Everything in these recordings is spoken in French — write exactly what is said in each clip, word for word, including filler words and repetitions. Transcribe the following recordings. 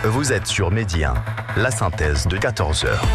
Vous êtes sur Midi un, la synthèse de quatorze heures.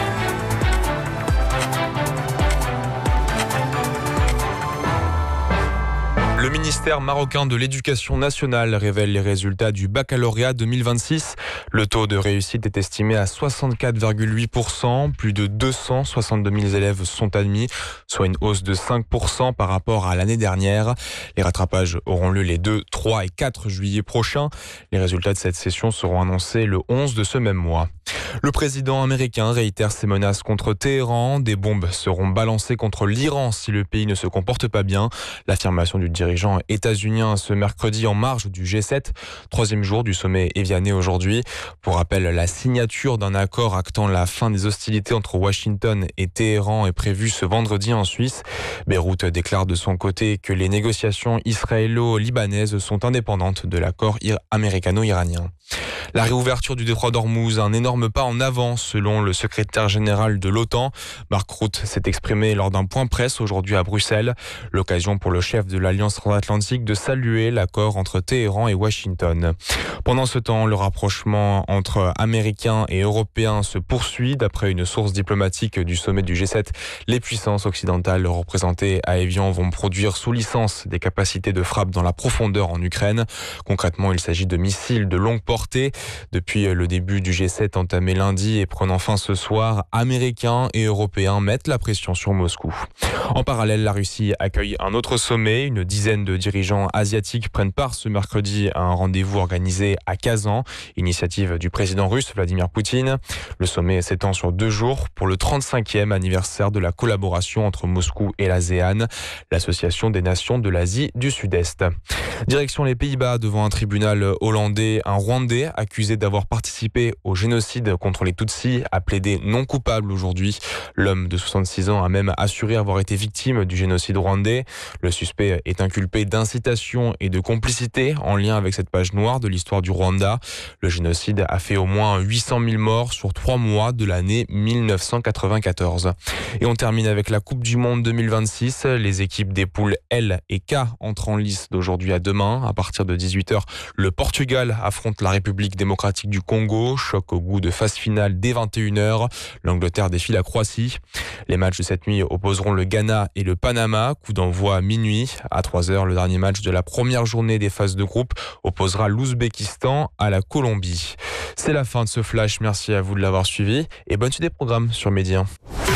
Le ministère marocain de l'Éducation nationale révèle les résultats du baccalauréat deux mille vingt-six. Le taux de réussite est estimé à soixante-quatre virgule huit pour cent. Plus de deux cent soixante-deux mille élèves sont admis, soit une hausse de cinq pour cent par rapport à l'année dernière. Les rattrapages auront lieu les deux, trois et quatre juillet prochains. Les résultats de cette session seront annoncés le onze de ce même mois. Le président américain réitère ses menaces contre Téhéran. Des bombes seront balancées contre l'Iran si le pays ne se comporte pas bien. L'affirmation du dirigeant états-unien ce mercredi en marge du G sept, troisième jour du sommet éviané aujourd'hui. Pour rappel, la signature d'un accord actant la fin des hostilités entre Washington et Téhéran est prévue ce vendredi en Suisse. Beyrouth déclare de son côté que les négociations israélo-libanaises sont indépendantes de l'accord américano-iranien. La réouverture du détroit d'Ormuz, un énorme pas en avant selon le secrétaire général de l'OTAN. Mark Rutte s'est exprimé lors d'un point presse aujourd'hui à Bruxelles. L'occasion pour le chef de l'Alliance transatlantique de saluer l'accord entre Téhéran et Washington. Pendant ce temps, le rapprochement entre Américains et Européens se poursuit. D'après une source diplomatique du sommet du G sept, les puissances occidentales représentées à Évian vont produire sous licence des capacités de frappe dans la profondeur en Ukraine. Concrètement, il s'agit de missiles de longue portée. Depuis le début du G sept entamé lundi et prenant fin ce soir, Américains et Européens mettent la pression sur Moscou. En parallèle, la Russie accueille un autre sommet. Une dizaine de dirigeants asiatiques prennent part ce mercredi à un rendez-vous organisé à Kazan, initiative du président russe Vladimir Poutine. Le sommet s'étend sur deux jours pour le trente-cinquième anniversaire de la collaboration entre Moscou et l'ASEAN, l'association des nations de l'Asie du Sud-Est. Direction les Pays-Bas devant un tribunal hollandais, un Rwandais accusé d'avoir participé au génocide contre les Tutsis a plaidé non coupable aujourd'hui. L'homme de soixante-six ans a même assuré avoir été victime du génocide rwandais. Le suspect est inculpé d'incitation et de complicité en lien avec cette page noire de l'histoire du Rwanda. Le génocide a fait au moins huit cent mille morts sur trois mois de l'année mille neuf cent quatre-vingt-quatorze. Et on termine avec la Coupe du Monde deux mille vingt-six. Les équipes des poules L et K entrent en lice d'aujourd'hui à demain. À partir de dix-huit heures, le Portugal affronte la République démocratique du Congo. Choc au goût de phase finale dès vingt et une heures. L'Angleterre défie la Croatie. Les matchs de cette nuit opposeront le Ghana et le Panama. Coup d'envoi à minuit. À trois heures, le dernier match de la première journée des phases de groupe opposera l'Ouzbékistan à la Colombie. C'est la fin de ce flash. Merci à vous de l'avoir suivi et bonne suite des programmes sur Midi un.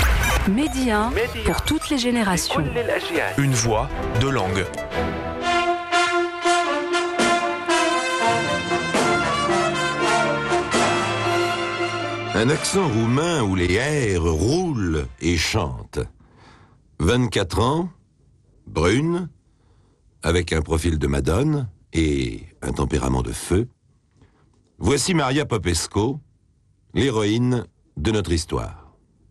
Midi un, pour toutes les générations. Une voix, deux langues. Un accent roumain où les R roulent et chantent. vingt-quatre ans, brune, avec un profil de madone et un tempérament de feu. Voici Maria Popescu, l'héroïne de notre histoire.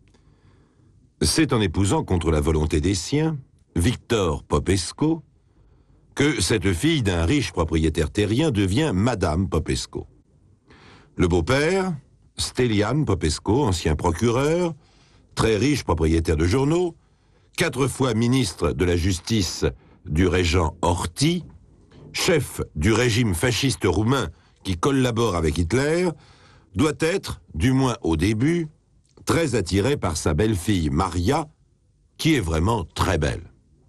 C'est en épousant contre la volonté des siens, Victor Popescu, que cette fille d'un riche propriétaire terrien devient Madame Popescu. Le beau-père, Stelian Popescu, ancien procureur, très riche propriétaire de journaux, quatre fois ministre de la Justice du régent Horthy, chef du régime fasciste roumain qui collabore avec Hitler, doit être, du moins au début, très attiré par sa belle-fille Maria, qui est vraiment très belle.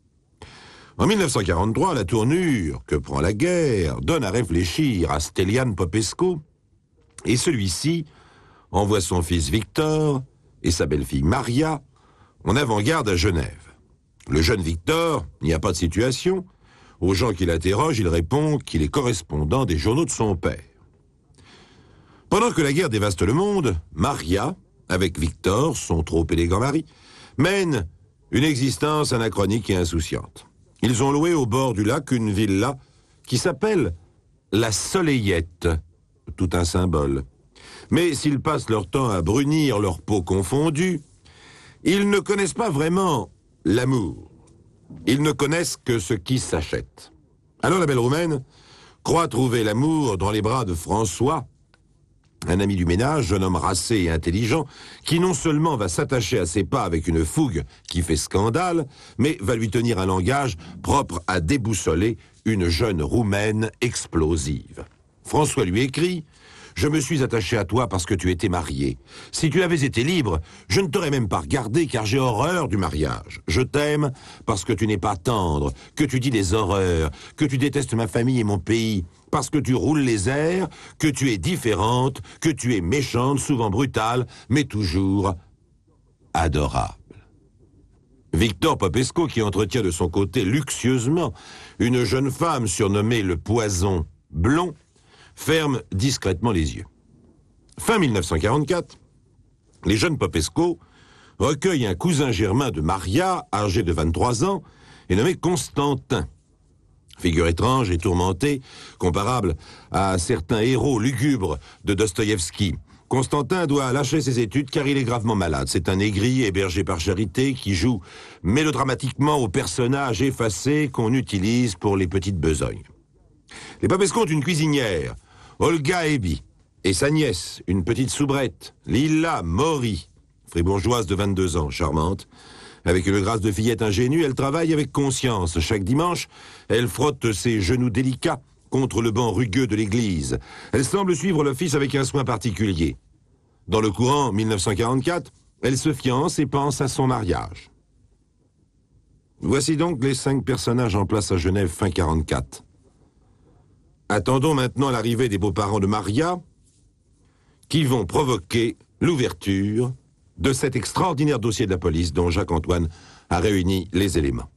En mille neuf cent quarante-trois, la tournure que prend la guerre donne à réfléchir à Stelian Popescu, et celui-ci envoie son fils Victor et sa belle-fille Maria en avant-garde à Genève. Le jeune Victor n'y a pas de situation. Aux gens qui l'interrogent, il répond qu'il est correspondant des journaux de son père. Pendant que la guerre dévaste le monde, Maria, avec Victor, son trop élégant mari, mène une existence anachronique et insouciante. Ils ont loué au bord du lac une villa qui s'appelle la Soleillette, tout un symbole. Mais s'ils passent leur temps à brunir leur peau confondue, ils ne connaissent pas vraiment l'amour. Ils ne connaissent que ce qui s'achète. Alors la belle Roumaine croit trouver l'amour dans les bras de François, un ami du ménage, jeune homme racé et intelligent, qui non seulement va s'attacher à ses pas avec une fougue qui fait scandale, mais va lui tenir un langage propre à déboussoler une jeune Roumaine explosive. François lui écrit Je me suis attaché à toi parce que tu étais marié. Si tu avais été libre, je ne t'aurais même pas regardé car j'ai horreur du mariage. Je t'aime parce que tu n'es pas tendre, que tu dis des horreurs, que tu détestes ma famille et mon pays, parce que tu roules les airs, que tu es différente, que tu es méchante, souvent brutale, mais toujours adorable. Victor Popesco, qui entretient de son côté luxueusement une jeune femme surnommée le Poison Blond, ferme discrètement les yeux. Fin mille neuf cent quarante-quatre, les jeunes Popesco recueillent un cousin germain de Maria, âgé de vingt-trois ans, et nommé Constantin. Figure étrange et tourmentée, comparable à certains héros lugubres de Dostoïevski. Constantin doit lâcher ses études car il est gravement malade. C'est un aigri hébergé par charité qui joue mélodramatiquement au personnage effacé qu'on utilise pour les petites besognes. Les Popesco ont une cuisinière, Olga Ebi, et sa nièce, une petite soubrette, Lila Mori, fribourgeoise de vingt-deux ans, charmante. Avec une grâce de fillette ingénue, elle travaille avec conscience. Chaque dimanche, elle frotte ses genoux délicats contre le banc rugueux de l'église. Elle semble suivre l'office avec un soin particulier. Dans le courant mille neuf cent quarante-quatre, elle se fiance et pense à son mariage. Voici donc les cinq personnages en place à Genève fin quarante-quatre. Attendons maintenant l'arrivée des beaux-parents de Maria, qui vont provoquer l'ouverture de cet extraordinaire dossier de la police dont Jacques-Antoine a réuni les éléments.